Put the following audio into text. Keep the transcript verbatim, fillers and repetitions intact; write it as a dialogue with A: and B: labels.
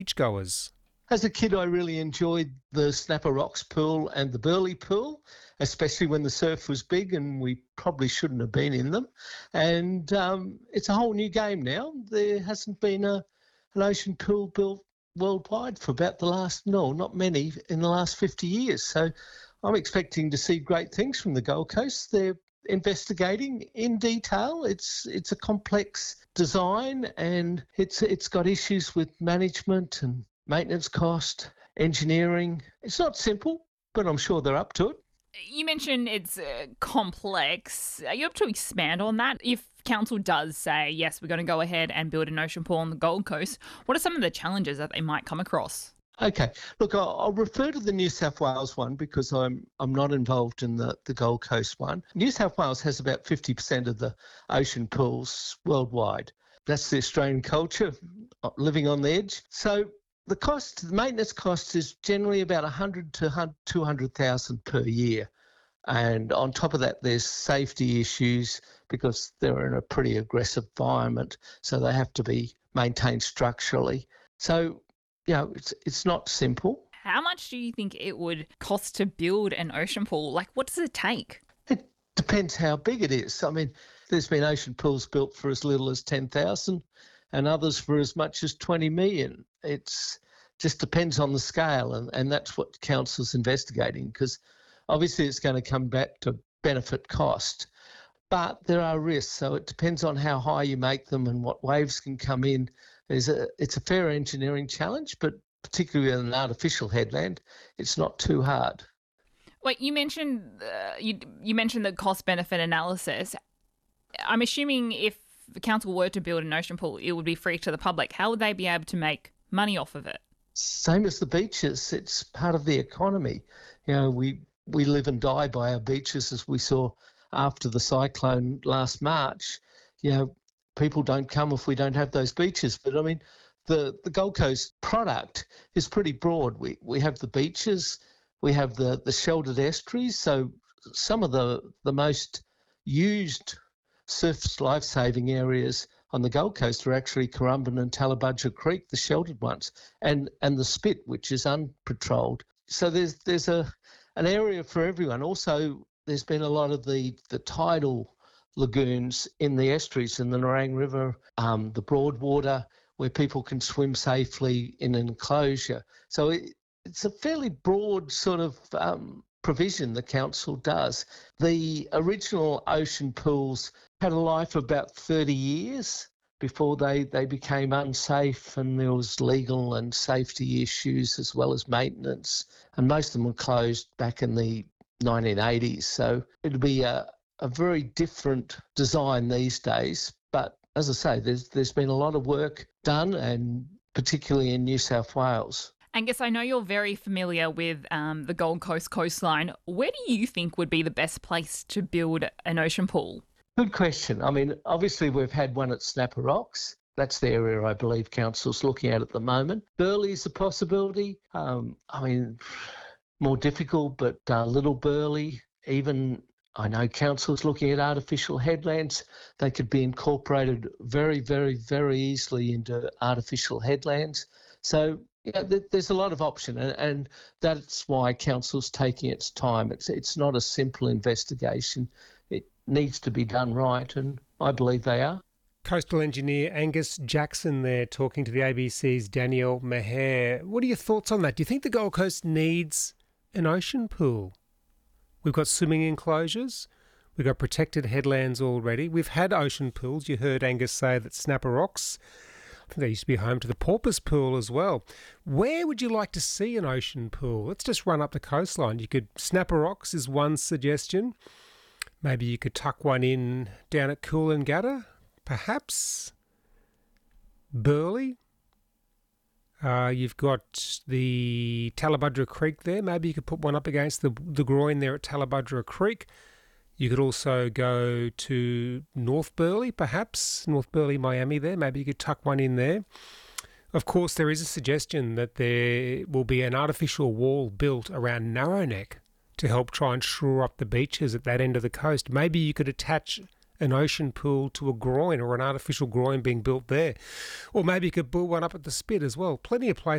A: beachgoers?
B: As a kid, I really enjoyed the Snapper Rocks pool and the Burleigh pool, especially when the surf was big and we probably shouldn't have been in them. And um, it's a whole new game now. There hasn't been a, an ocean pool built worldwide for about the last, no, not many, in the last fifty years. So I'm expecting to see great things from the Gold Coast. They're investigating in detail. It's it's a complex design and it's it's got issues with management and maintenance cost, engineering. It's not simple, but I'm sure they're up to it.
C: You mentioned it's uh, complex. Are you able to expand on that? If council does say, yes, we're going to go ahead and build an ocean pool on the Gold Coast, what are some of the challenges that they might come across?
B: Okay, look, I'll, I'll refer to the New South Wales one because I'm I'm not involved in the, the Gold Coast one. New South Wales has about fifty percent of the ocean pools worldwide. That's the Australian culture, living on the edge. So the cost, the maintenance cost is generally about one hundred to two hundred thousand per year. And on top of that, there's safety issues because they're in a pretty aggressive environment, so they have to be maintained structurally. So, you know, it's it's not simple.
C: How much do you think it would cost to build an ocean pool? Like, what does it take?
B: It depends how big it is. I mean, there's been ocean pools built for as little as ten thousand and others for as much as twenty million. It's just depends on the scale, and, and that's what council's investigating, because obviously it's going to come back to benefit cost. But there are risks, so it depends on how high you make them and what waves can come in. There's a, it's a fair engineering challenge, but particularly in an artificial headland, it's not too hard.
C: Wait, you mentioned uh, you you mentioned the cost benefit analysis. I'm assuming if the council were to build an ocean pool, it would be free to the public. How would they be able to make money off of it?
B: Same as the beaches. It's part of the economy. You know, we we live and die by our beaches, as we saw after the cyclone last March. You know, people don't come if we don't have those beaches. But I mean, the, the Gold Coast product is pretty broad. We we have the beaches, we have the, the sheltered estuaries. So some of the, the most used surf life-saving areas on the Gold Coast are actually Currumbin and Tallabudgera Creek, the sheltered ones, and, and the Spit, which is unpatrolled. So there's there's a an area for everyone. Also, there's been a lot of the, the tidal lagoons in the estuaries in the Nerang River, um, the Broadwater, where people can swim safely in an enclosure. So it, it's a fairly broad sort of um, provision the council does. The original ocean pools had a life of about thirty years before they, they became unsafe, and there was legal and safety issues as well as maintenance. And most of them were closed back in the nineteen eighties. So it'll be a, a very different design these days. But as I say, there's there's been a lot of work done, and particularly in New South Wales.
C: Angus, I know you're very familiar with um, the Gold Coast coastline. Where do you think would be the best place to build an ocean pool?
B: Good question. I mean, obviously we've had one at Snapper Rocks. That's the area I believe council's looking at at the moment. Burleigh's a possibility. Um, I mean, more difficult, but uh, Little Burleigh, even I know council's looking at artificial headlands. They could be incorporated very, very, very easily into artificial headlands. So yeah, there's a lot of option, and, and that's why council's taking its time. It's it's not a simple investigation. It needs to be done right, and I believe they are.
A: Coastal engineer Angus Jackson there talking to the A B C's Danielle Maher. What are your thoughts on that? Do you think the Gold Coast needs an ocean pool? We've got swimming enclosures. We've got protected headlands already. We've had ocean pools. You heard Angus say that Snapper Rocks, I think they used to be home to the Porpoise Pool as well. Where would you like to see an ocean pool? Let's just run up the coastline. You could, Snapper Rocks is one suggestion. Maybe you could tuck one in down at Coolangatta, perhaps. Burleigh. Uh, you've got the Tallabudgera Creek there. Maybe you could put one up against the the groin there at Tallabudgera Creek. You could also go to North Burleigh, perhaps. North Burleigh, Miami there. Maybe you could tuck one in there. Of course, there is a suggestion that there will be an artificial wall built around Narrowneck to help try and shore up the beaches at that end of the coast. Maybe you could attach an ocean pool to a groin or an artificial groin being built there. Or maybe you could build one up at the Spit as well. Plenty of places